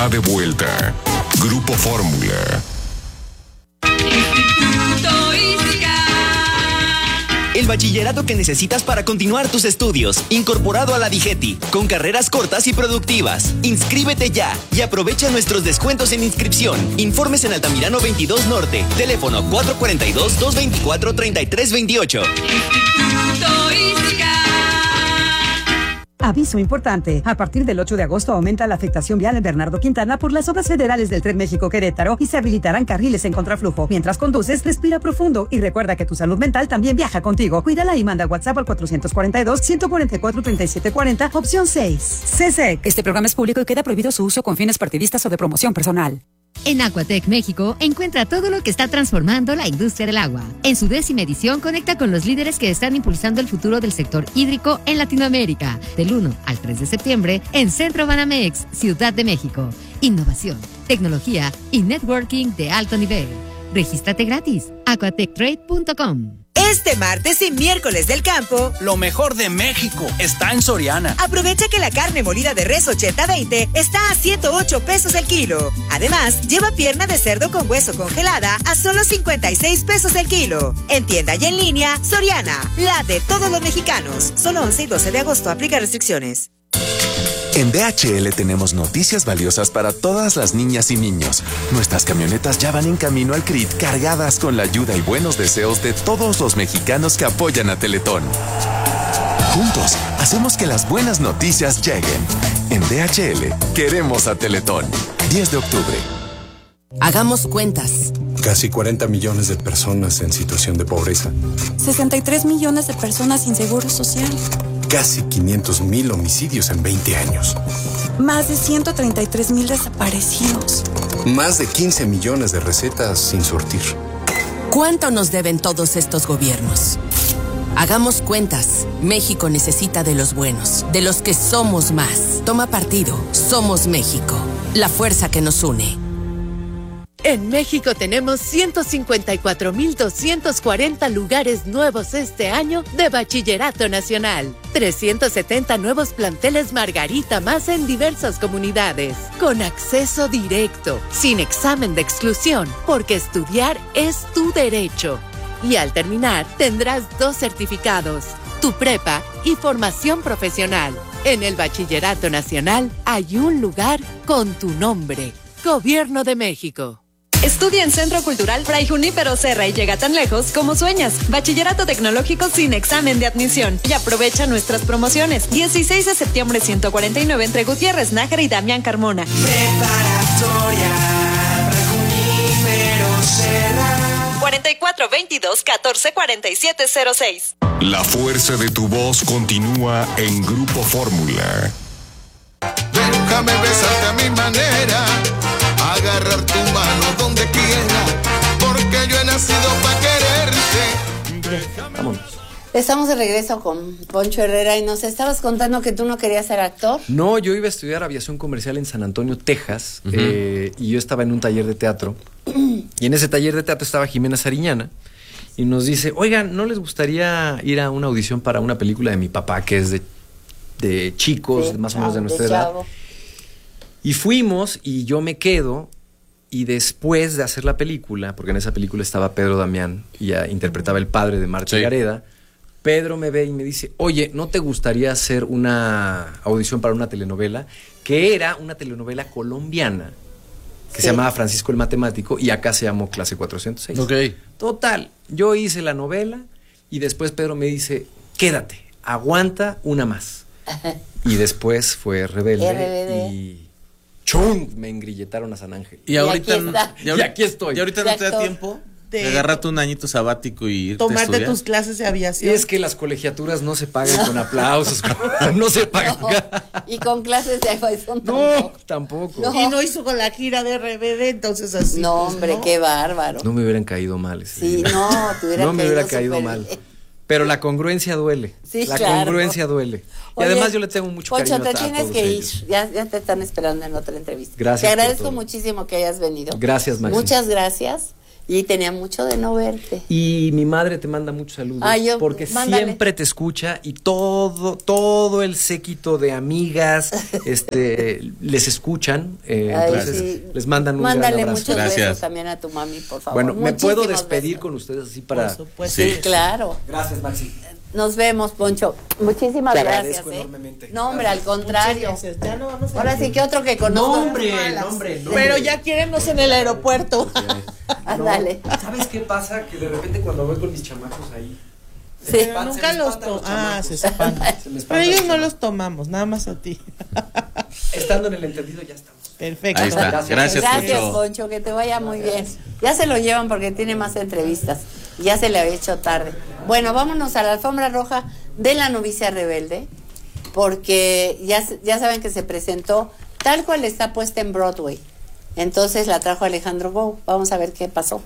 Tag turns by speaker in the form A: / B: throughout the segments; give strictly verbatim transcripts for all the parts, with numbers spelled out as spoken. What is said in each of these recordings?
A: está de vuelta. Grupo Fórmula.
B: El bachillerato que necesitas para continuar tus estudios, incorporado a la DIGETI, con carreras cortas y productivas. Inscríbete ya y aprovecha nuestros descuentos en inscripción. Informes en Altamirano veintidós Norte, teléfono cuatro cuatro dos, dos dos cuatro, tres tres dos ocho.
C: Aviso importante. A partir del ocho de agosto aumenta la afectación vial en Bernardo Quintana por las obras federales del Tren México-Querétaro y se habilitarán carriles en contraflujo. Mientras conduces, respira profundo y recuerda que tu salud mental también viaja contigo. Cuídala y manda WhatsApp al cuatro cuatro dos, uno cuatro cuatro, tres siete cuatro cero, opción seis. C S E C. Este programa es público y queda prohibido su uso con fines partidistas o de promoción personal.
D: En Aquatec México encuentra todo lo que está transformando la industria del agua. En su décima edición conecta con los líderes que están impulsando el futuro del sector hídrico en Latinoamérica. Del uno al tres de septiembre en Centro Banamex, Ciudad de México. Innovación, tecnología y networking de alto nivel. Regístrate gratis. aquatec trade punto com.
E: Este martes y miércoles del campo,
F: lo mejor de México está en Soriana.
E: Aprovecha que la carne molida de res ochenta veinte está a ciento ocho pesos el kilo. Además, lleva pierna de cerdo con hueso congelada a solo cincuenta y seis pesos el kilo. En tienda y en línea, Soriana, la de todos los mexicanos. Solo once y doce de agosto, aplica restricciones.
G: En D H L tenemos noticias valiosas para todas las niñas y niños. Nuestras camionetas ya van en camino al C R I T cargadas con la ayuda y buenos deseos de todos los mexicanos que apoyan a Teletón. Juntos, hacemos que las buenas noticias lleguen. En D H L, queremos a Teletón. diez de octubre.
H: Hagamos cuentas.
I: Casi cuarenta millones de personas en situación de pobreza.
J: sesenta y tres millones de personas sin seguro social.
I: Casi quinientos mil homicidios en veinte años.
J: Más de ciento treinta y tres mil desaparecidos.
I: Más de quince millones de recetas sin surtir.
H: ¿Cuánto nos deben todos estos gobiernos? Hagamos cuentas. México necesita de los buenos, de los que somos más. Toma partido. Somos México. La fuerza que nos une.
K: En México tenemos ciento cincuenta y cuatro mil doscientos cuarenta lugares nuevos este año de Bachillerato Nacional. trescientos setenta nuevos planteles Margarita más en diversas comunidades. Con acceso directo, sin examen de exclusión, porque estudiar es tu derecho. Y al terminar tendrás dos certificados, tu prepa y formación profesional. En el Bachillerato Nacional hay un lugar con tu nombre. Gobierno de México.
L: Estudia en Centro Cultural Fray Junípero Serra y llega tan lejos como sueñas. Bachillerato tecnológico sin examen de admisión. Y aprovecha nuestras promociones. dieciséis de septiembre ciento cuarenta y nueve entre Gutiérrez Nájera y Damián Carmona.
M: Preparatoria Fray Junípero Serra.
L: cuarenta y cuatro veintidós catorce cuarenta y siete cero seis.
A: La fuerza de tu voz continúa en Grupo Fórmula.
N: Déjame besarte a mi manera, agarrar tu mano donde quiera, porque yo he nacido para quererte.
O: Vámonos. Estamos de regreso con Poncho Herrera y nos estabas contando que tú no querías ser actor.
P: No, yo iba a estudiar aviación comercial en San Antonio, Texas, uh-huh. eh, y yo estaba en un taller de teatro. Y en ese taller de teatro estaba Jimena Sariñana y nos dice, oigan, ¿no les gustaría ir a una audición para una película de mi papá que es de, de chicos, sí, más o menos de nuestra de edad? Chavo. Y fuimos y yo me quedo y después de hacer la película, porque en esa película estaba Pedro Damián y ya interpretaba el padre de Marta sí. Gareda, Pedro me ve y me dice, oye, ¿no te gustaría hacer una audición para una telenovela? Que era una telenovela colombiana que sí. se llamaba Francisco el Matemático y acá se llamó Clase cuatrocientos seis.
Q: Ok.
P: Total, yo hice la novela y después Pedro me dice, quédate, aguanta una más. Y después fue Rebelde, Rebelde. y... ¡chum! Me engrilletaron a San Ángel.
Q: Y ahorita, y aquí,
P: y aquí estoy.
Q: ¿Y ahorita no te da tiempo de agarrarte un añito sabático y irte
R: tomarte
Q: a estudiar?
R: Tus clases de aviación?
P: Es que las colegiaturas no se pagan con aplausos, no se pagan.
O: No, y con clases de aviación
P: no, tampoco.
R: No. Y no hizo con la gira de R B D, entonces así.
O: No,
R: pues,
O: hombre,
R: ¿no?
O: qué bárbaro.
P: No me hubieran caído mal ese
O: Sí, día. no, te hubiera
P: No me hubiera
O: caído,
P: caído mal. Bien. Pero la congruencia duele. Sí, la claro. congruencia duele. Y Oye, además yo le tengo mucho
O: Poncho,
P: cariño a,
O: te tienes
P: a todos
O: que
P: ellos.
O: ir. Ya, ya te están esperando en otra entrevista.
P: Gracias.
O: Te agradezco muchísimo que hayas venido.
P: Gracias, Maxi.
O: Muchas gracias. Y tenía mucho de no verte.
P: Y mi madre te manda muchos saludos.
O: Ay, yo,
P: porque
O: mándale.
P: siempre te escucha y todo, todo el séquito de amigas este, les escuchan. Eh,
O: Ay,
P: entonces
O: sí.
P: les mandan un
O: Mándale
P: gran abrazo.
O: muchos
P: Gracias.
O: besos también a tu mami, por favor.
P: Bueno, ¿me puedo
O: Muchísimos
P: despedir
O: besos.
P: con ustedes así para...?
O: Por supuesto. Sí, claro.
P: Gracias, Maxi.
O: Nos vemos, Poncho. Muchísimas
P: Te
O: gracias.
P: agradezco
O: ¿eh?
P: enormemente.
O: No, hombre, al contrario.
R: Muchas gracias. Ya no vamos a
O: Ahora sí que otro que conozco.
R: No,
P: hombre, no, hombre, no,
R: Pero
P: hombre.
R: ya quérenos en el aeropuerto.
O: Ándale.
P: No, ¿sabes qué pasa? Que de repente cuando voy con mis chamacos ahí... se
R: Sí.
P: me espan-
R: Nunca
P: se me
R: los
P: espantan
R: to-
P: los
R: Ah,
P: chamacos.
R: se espantan.
P: Se me espantan
R: Pero ellos
P: los
R: no
P: chamacos.
R: los tomamos, nada más a ti.
P: Estando en el entendido ya estamos.
R: Perfecto.
Q: Ahí está. Gracias,
O: Gracias,
Q: Poncho.
O: Poncho, que te vaya muy bien. Ya se lo llevan porque tiene más entrevistas. Ya se le había hecho tarde. Bueno, vámonos a la alfombra roja de La novicia rebelde, porque ya, ya saben que se presentó tal cual está puesta en Broadway. Entonces la trajo Alejandro Gou. Vamos a ver qué pasó.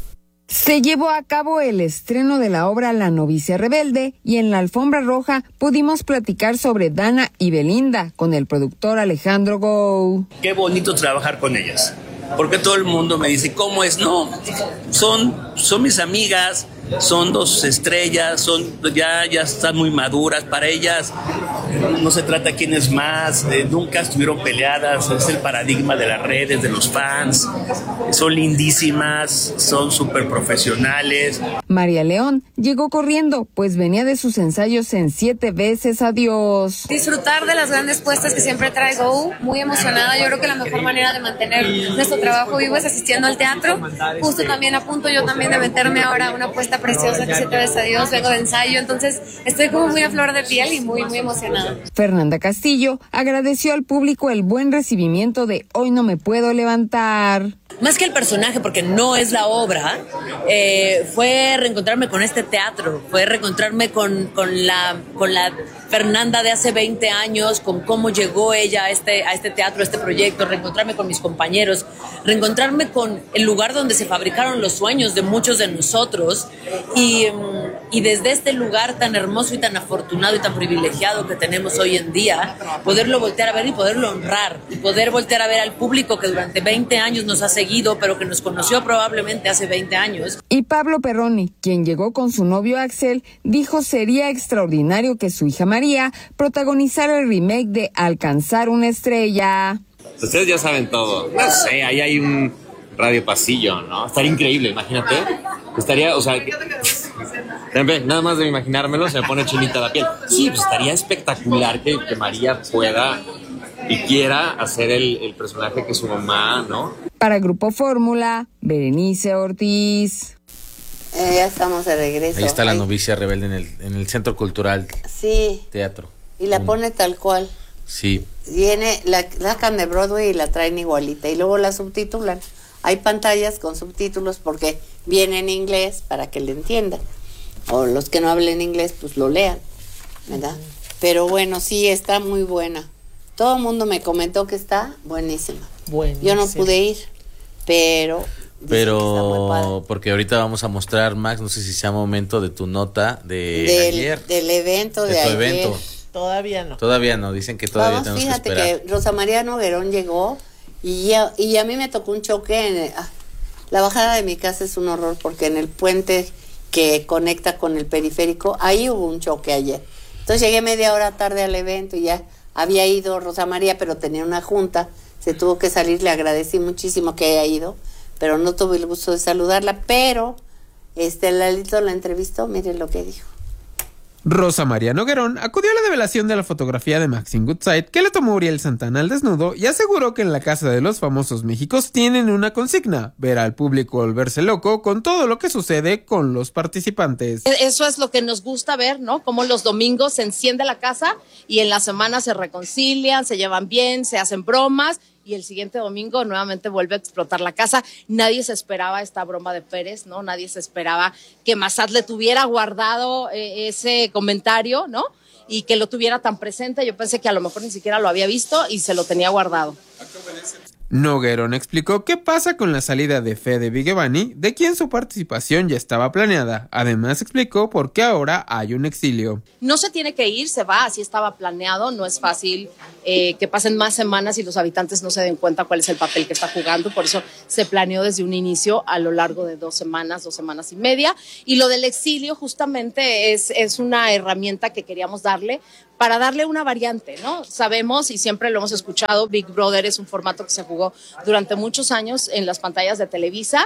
S: Se llevó a cabo el estreno de la obra La novicia rebelde y en la alfombra roja pudimos platicar sobre Dana y Belinda con el productor Alejandro Gou.
T: Qué bonito trabajar con ellas, porque todo el mundo me dice, ¿cómo es? No, son, son mis amigas, son dos estrellas, son ya, ya están muy maduras. Para ellas no se trata quién es más, eh, nunca estuvieron peleadas, es el paradigma de las redes, de los fans. Son lindísimas, son súper profesionales.
S: María León llegó corriendo, pues venía de sus ensayos en Siete veces adiós.
U: Disfrutar de las grandes puestas que siempre traigo, muy emocionada. Yo creo que la mejor manera de mantener nuestro trabajo vivo es asistiendo al teatro. Justo también a punto yo también de meterme ahora a una puesta preciosa que Siete veces adiós, vengo de ensayo, entonces estoy como muy a flor de piel y muy, muy emocionada.
S: Fernanda Castillo agradeció al público el buen recibimiento de Hoy no me puedo levantar.
V: Más que el personaje, porque no es la obra, eh, fue reencontrarme con este teatro, fue reencontrarme con, con, la, con la Fernanda de hace veinte años, con cómo llegó ella a este, a este teatro, a este proyecto, reencontrarme con mis compañeros, reencontrarme con el lugar donde se fabricaron los sueños de muchos de nosotros y, y desde este lugar tan hermoso y tan afortunado y tan privilegiado que tenemos hoy en día, poderlo voltear a ver y poderlo honrar, y poder voltear a ver al público que durante veinte años nos ha seguido, pero que nos conoció probablemente hace veinte años.
S: Y Pablo Perroni, quien llegó con su novio Axel, dijo sería extraordinario que su hija María protagonizara el remake de Alcanzar una estrella.
W: Ustedes ya saben todo. No sé, ahí hay un radio pasillo, ¿no? Estaría increíble, imagínate. Estaría, o sea, nada más de imaginármelo se me pone chinita la piel. Sí, pues estaría espectacular que, que María pueda y quiera hacer el, el personaje que su mamá, ¿no?
S: Para Grupo Fórmula, Berenice Ortiz.
O: Eh, ya estamos de regreso.
Q: Ahí está La
O: Ay,
Q: novicia rebelde en el, en el Centro Cultural
O: Sí,
Q: Teatro.
O: y la pone tal cual.
Q: Sí.
O: Viene, la sacan de Broadway y la traen igualita y luego la subtitulan. Hay pantallas con subtítulos porque viene en inglés para que le entiendan. O los que no hablen inglés, pues lo lean, ¿verdad? Pero bueno, sí, está muy buena. Todo el mundo me comentó que está buenísima.
R: Buenísima.
O: Yo no pude ir, pero...
Q: Pero porque ahorita vamos a mostrar, Max, no sé si sea momento de tu nota de
O: del,
Q: ayer.
O: del evento de,
Q: de tu
O: ayer.
Q: evento.
R: Todavía no.
Q: Todavía no, dicen que todavía
O: Vamos,
Q: tenemos
O: fíjate
Q: que esperar.
O: que Rosa María Noguerón llegó y, ya, y a mí me tocó un choque. En el, ah, la bajada de mi casa es un horror porque en el puente que conecta con el periférico, ahí hubo un choque ayer. Entonces llegué media hora tarde al evento y ya había ido Rosa María, pero tenía una junta, se tuvo que salir, le agradecí muchísimo que haya ido, pero no tuve el gusto de saludarla, pero este Lalito la entrevistó, miren lo que dijo.
X: Rosa María Noguerón acudió a la develación de la fotografía de Maxine Goodside que le tomó Uriel Santana al desnudo y aseguró que en la Casa de los Famosos Méxicos tienen una consigna: ver al público volverse loco con todo lo que sucede con los participantes.
Y: Eso es lo que nos gusta ver, ¿no? Cómo los domingos se enciende la casa y en la semana se reconcilian, se llevan bien, se hacen bromas y el siguiente domingo nuevamente vuelve a explotar la casa. Nadie se esperaba esta broma de Pérez, ¿no? Nadie se esperaba que Massad le tuviera guardado eh, ese comentario, ¿no? Y que lo tuviera tan presente. Yo pensé que a lo mejor ni siquiera lo había visto y se lo tenía guardado.
X: Noguerón explicó qué pasa con la salida de Fede Vigevani, de quien su participación ya estaba planeada. Además explicó por qué ahora hay un exilio.
Y: No se tiene que ir, se va, así estaba planeado. No es fácil eh, que pasen más semanas y los habitantes no se den cuenta cuál es el papel que está jugando. Por eso se planeó desde un inicio a lo largo de dos semanas, dos semanas y media. Y lo del exilio justamente es, es una herramienta que queríamos darle para darle una variante, ¿no? Sabemos y siempre lo hemos escuchado, Big Brother es un formato que se jugó durante muchos años en las pantallas de Televisa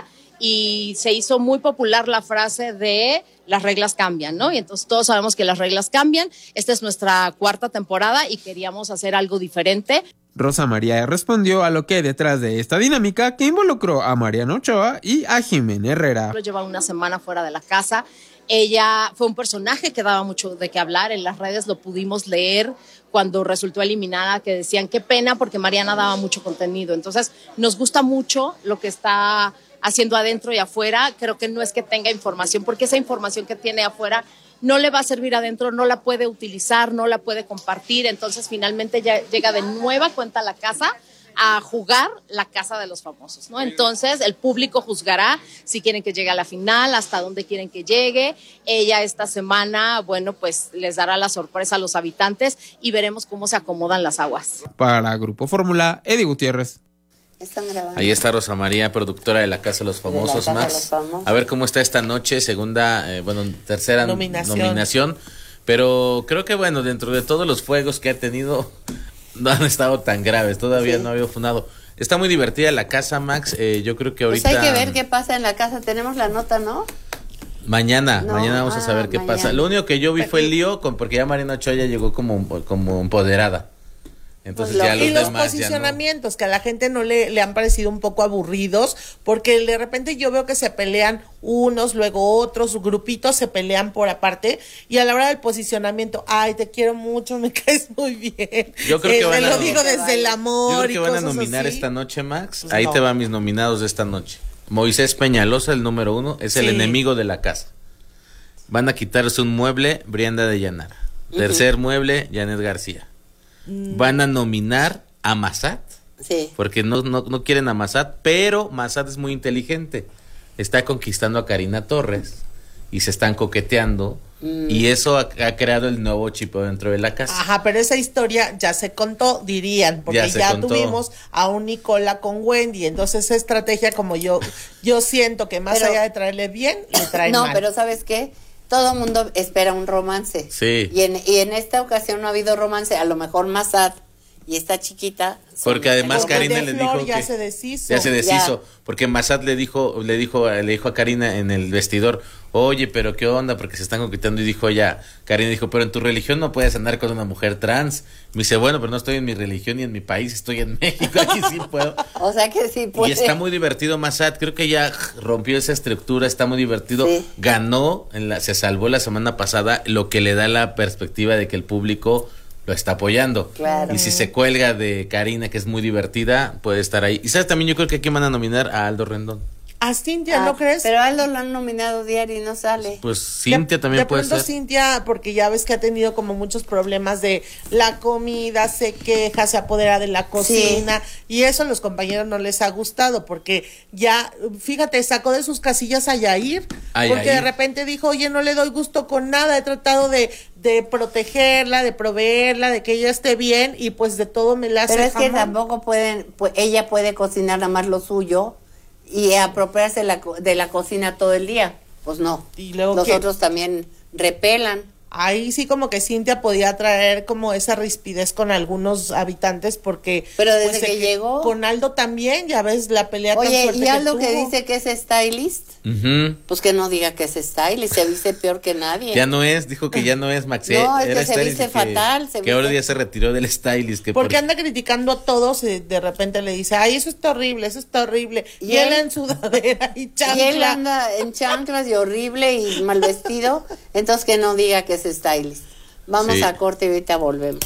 Y: y se hizo muy popular la frase de las reglas cambian, ¿no? Y entonces todos sabemos que las reglas cambian. Esta es nuestra cuarta temporada y queríamos hacer algo diferente.
X: Rosa María respondió a lo que hay detrás de esta dinámica que involucró a Mariana Ochoa y a Jimena Herrera.
Y: Lleva una semana fuera de la casa. Ella fue un personaje que daba mucho de qué hablar, en las redes lo pudimos leer cuando resultó eliminada, que decían qué pena porque Mariana daba mucho contenido. Entonces nos gusta mucho lo que está haciendo adentro y afuera. Creo que no es que tenga información, porque esa información que tiene afuera no le va a servir adentro, no la puede utilizar, no la puede compartir. Entonces finalmente ya llega de nueva cuenta a la casa a jugar la casa de los famosos, ¿no? Entonces el público juzgará si quieren que llegue a la final, hasta dónde quieren que llegue. Ella esta semana, bueno, pues les dará la sorpresa a los habitantes y veremos cómo se acomodan las aguas.
X: Para Grupo Fórmula, Eddie Gutiérrez.
O: Están grabando.
Q: Ahí está Rosa María, productora de La Casa de los Famosos,
O: de la Casa
Q: Max.
O: de los Famosos.
Q: A ver cómo está esta noche, segunda, eh, bueno, tercera
R: Nominación.
Q: nominación. Pero creo que, bueno, dentro de todos los fuegos que ha tenido, no han estado tan graves, todavía
O: Sí.
Q: no ha habido funado. Está muy divertida la casa, Max. Eh, yo creo que ahorita.
O: Pues hay que ver qué pasa en la casa. Tenemos la nota, ¿no?
Q: Mañana,
O: No,
Q: mañana vamos
O: ah,
Q: a saber qué
O: mañana.
Q: pasa. Lo único que yo vi fue el lío, con, porque ya Mariana Ochoa ya llegó como, como empoderada. Entonces ya los
R: y los
Q: demás ya no.
R: posicionamientos que a la gente no le, le han parecido un poco aburridos, porque de repente yo veo que se pelean unos, luego otros, grupitos se pelean por aparte, y a la hora del posicionamiento, ay, te quiero mucho, me caes muy bien.
Q: Yo creo que
R: Eh,
Q: van
R: te
Q: a-
R: lo digo desde el amor.
Q: Yo creo
R: y
Q: que van a
R: cosas
Q: nominar
R: así.
Q: esta noche, Max.
R: Pues
Q: Ahí
R: no.
Q: te van mis nominados de esta noche. Moisés Peñalosa, el número uno, es el
R: Sí.
Q: enemigo de la casa. Van a quitarse un mueble, Brianda de Llanara.
O: Ujú.
Q: Tercer mueble, Janet García.
R: Mm.
Q: Van a nominar a Massat,
O: Sí.
Q: porque no, no, no quieren a Massat, pero Massat es muy inteligente. Está conquistando a Karina Torres y se están coqueteando.
R: Mm.
Q: Y eso ha, ha creado el nuevo chipeo dentro de la casa.
R: Ajá, pero esa historia ya se contó, dirían, porque
Q: Ya
R: ya,
Q: se contó.
R: tuvimos a un Nicola con Wendy, entonces esa estrategia, como yo yo siento que más
O: Pero-
R: allá de traerle bien, le traen
O: No,
R: mal.
O: pero ¿sabes qué? Todo el mundo espera un romance.
Q: Sí.
O: Y en, y en esta ocasión no ha habido romance. A lo mejor Massat y esta chiquita. son-
Q: Porque además
R: Porque
Q: Karina
R: de
Q: le
R: Flor
Q: dijo
R: ya
Q: que
R: se deshizo.
Q: ya se deshizo,
O: Ya.
Q: porque Massat le dijo, le dijo, le dijo a Karina en el vestidor, oye, pero qué onda, porque se están conquistando, y dijo ya, Karina dijo, pero en tu religión no puedes andar con una mujer trans. Me dice, bueno, pero no estoy en mi religión ni en mi país, estoy en México, aquí sí puedo.
O: O sea que sí puede.
Q: Y está muy divertido Massat, creo que ya rompió esa estructura, está muy divertido.
O: Sí.
Q: Ganó, en la, se salvó la semana pasada, lo que le da la perspectiva de que el público lo está apoyando.
O: Claro.
Q: Y si se cuelga de Karina, que es muy divertida, puede estar ahí. Y sabes, también yo creo que aquí van a nominar a Aldo Rendón.
R: A Cintia,
O: Ah,
R: ¿no crees?
O: Pero a Aldo lo han nominado diario y no sale.
Q: Pues Cintia
R: de,
Q: también
R: de
Q: puede
R: pronto
Q: ser.
R: Cintia, porque ya ves que ha tenido como muchos problemas de la comida, se queja, se apodera de la cocina, y eso a los compañeros no les ha gustado, porque ya, fíjate, sacó de sus casillas a Yair,
Q: A
R: porque
Q: Yair.
R: de repente dijo, oye, no le doy gusto con nada, he tratado de, de protegerla, de proveerla, de que ella esté bien, y pues de todo me la hace
O: Pero es que
R: jamón.
O: tampoco pueden, pues, ella puede cocinar nada más lo suyo y apropiarse la co- de la cocina todo el día. Pues no.
R: Y luego
O: Los
R: ¿qué?
O: otros también repelan.
R: Ahí sí como que Cintia podía traer como esa rispidez con algunos habitantes, porque
O: Pero desde
R: pues,
O: que
R: se-
O: llegó-
R: con Aldo también, ya ves la pelea tan
O: Oye,
R: fuerte
O: y Aldo que
R: tuvo.
O: dice que es stylist,
Q: Ujú.
O: pues que no diga que es stylist, se viste peor que nadie.
Q: Ya no es, dijo que ya no es Max.
O: No, es que
Q: era
O: se
Q: stylist
O: viste
Q: y que-
O: fatal, se
Q: que ahora
O: viste-
Q: ya se retiró del stylist. Que
R: Porque
Q: por-
R: anda criticando a todos y de repente le dice, ay, eso está horrible, eso está horrible. Y,
O: Y
R: él
O: él-
R: en sudadera y
O: Y él
R: chancla.
O: anda en chanclas y horrible y mal vestido, entonces que no diga que es stylist. Vamos
Q: Sí.
O: a corte y ahorita volvemos.